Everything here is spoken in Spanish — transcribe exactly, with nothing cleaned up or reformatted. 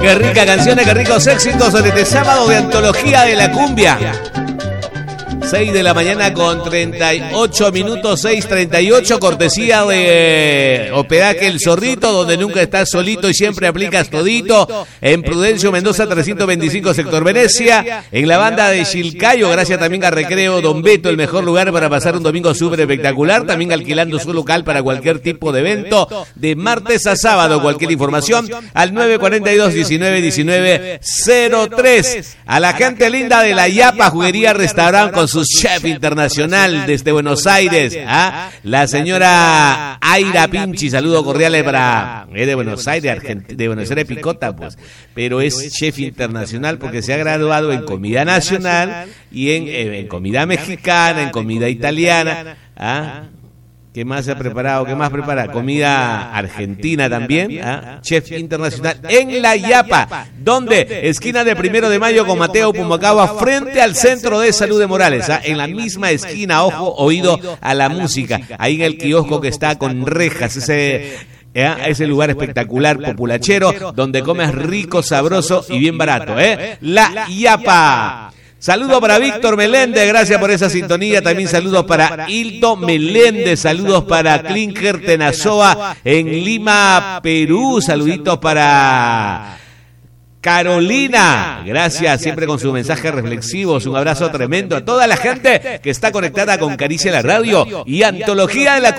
Qué rica canciones, qué ricos éxitos en este sábado de Antología de la Cumbia. seis de la mañana con treinta y ocho minutos, seis treinta y ocho, cortesía de Hospedaje El Zorrito, donde nunca estás solito y siempre aplicas todito. En Prudencio Mendoza trescientos veinticinco, sector Venecia. En la banda de Chilcayo, gracias también a Recreo Don Beto, el mejor lugar para pasar un domingo súper espectacular. También alquilando su local para cualquier tipo de evento, de martes a sábado. Cualquier información al nueve cuatro dos, diecinueve, diecinueve, cero tres. A la gente linda de La Yapa, Juguería Restaurant, con su chef internacional desde Buenos Aires, ¿ah? La señora Aira Pinchi, saludo cordiales para... Es de Buenos Aires, Argentina, de Buenos Aires Picota, pues, pero es chef internacional porque se ha graduado en comida nacional y en, en comida mexicana, en comida italiana, ¿ah? ¿Qué más se ha preparado? ¿Qué más prepara? Comida argentina también, ¿eh? Chef internacional en La Yapa. ¿Dónde? Esquina de Primero de Mayo con Mateo Pumacagua, frente al Centro de Salud de Morales, ¿eh? En la misma esquina, ojo, oído a la música. Ahí en el kiosco que está con rejas, ese... ¿Eh? Ese lugar espectacular, populachero, donde comes rico, sabroso y bien barato, ¿eh? La Yapa. Saludos para Víctor Meléndez, gracias por esa sintonía. También saludos para Hildo Meléndez, saludos para Clinker Tenazoa en Lima, Perú. Saluditos para Carolina, gracias siempre con sus mensajes reflexivos. Un abrazo tremendo a toda la gente que está conectada con Caricia la Radio y Antología de la